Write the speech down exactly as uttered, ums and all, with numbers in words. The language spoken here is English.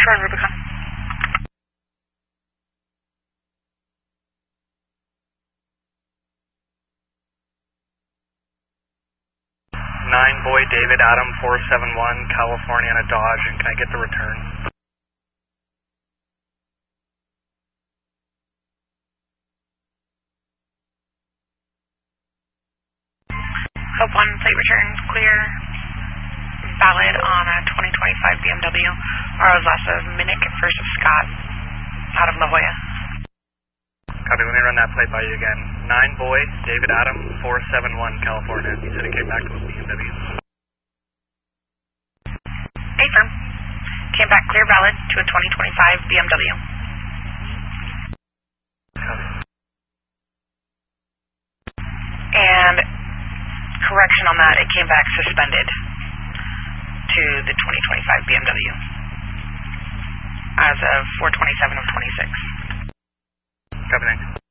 Ford Rubicon. nine Boy David Adam four seven one, California on a Dodge, and can I get the return? Hope one, plate return, clear, valid on a twenty twenty-five B M W, R O's last of Minnick versus Scott, out of La Jolla. Copy, let me run that plate by you again. nine Boy David Adam four seven one, California. You said it came back to a B M W. Affirm. Came back clear, valid to a twenty twenty-five B M W. Copy. And correction on that, it came back suspended to the twenty twenty-five B M W as of four twenty-seven of twenty-six. Copy, thanks.